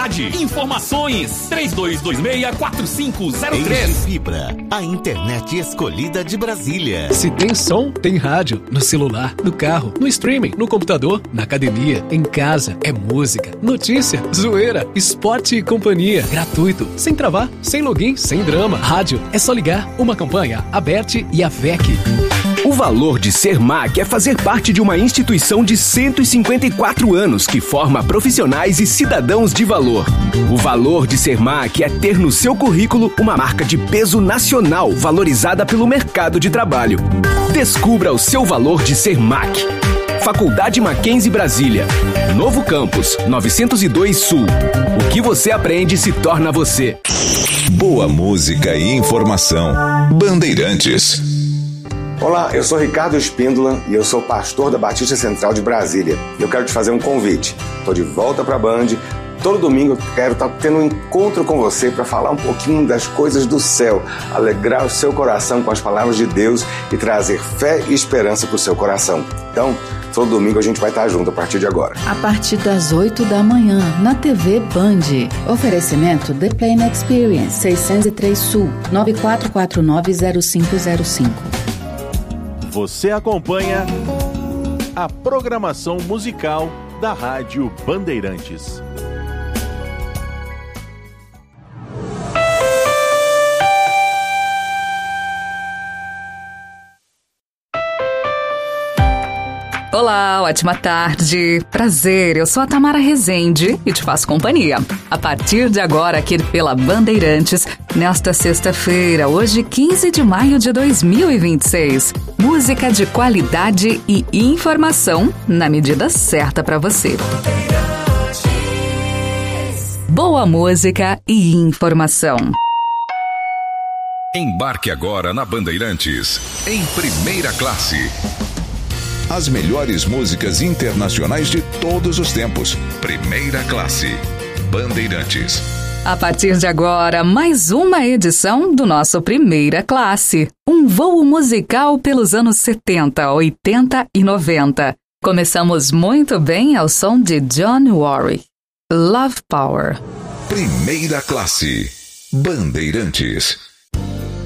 qualidade. Informações 3226-4503. Fibra, a internet escolhida de Brasília. Se tem som, tem rádio. No celular, no carro, no streaming, no computador, na academia, em casa. É música, notícia, zoeira, esporte e companhia. Gratuito, sem travar, sem login, sem drama. Rádio, é só ligar. Uma campanha, a BERT e a VEC. O valor de ser MAC é fazer parte de uma instituição de 154 anos que forma profissionais e cidadãos de valor. O valor de ser MAC é ter no seu currículo uma marca de peso nacional valorizada pelo mercado de trabalho. Descubra o seu valor de ser MAC. Faculdade Mackenzie Brasília. Novo Campus, 902 Sul. O que você aprende se torna você. Boa música e informação. Bandeirantes. Olá, eu sou Ricardo Espíndola e eu sou pastor da Batista Central de Brasília. Eu quero te fazer um convite. Estou de volta para a Band. Todo domingo eu quero estar tendo um encontro com você para falar um pouquinho das coisas do céu, alegrar o seu coração com as palavras de Deus e trazer fé e esperança para o seu coração. Então, todo domingo a gente vai estar junto a partir de agora. A partir das 8 da manhã, na TV Band. Oferecimento The Plane Experience, 603 Sul, 94490505. Você acompanha a programação musical da Rádio Bandeirantes. Olá, ótima tarde. Prazer, eu sou a Tamara Rezende e te faço companhia. A partir de agora, aqui pela Bandeirantes, nesta sexta-feira, hoje 15 de maio de 2026. Música de qualidade e informação na medida certa para você. Boa música e informação. Embarque agora na Bandeirantes, em primeira classe. As melhores músicas internacionais de todos os tempos. Primeira classe. Bandeirantes. A partir de agora, mais uma edição do nosso Primeira Classe. Um voo musical pelos anos 70, 80 e 90. Começamos muito bem ao som de John Warwick. Love Power. Primeira classe. Bandeirantes.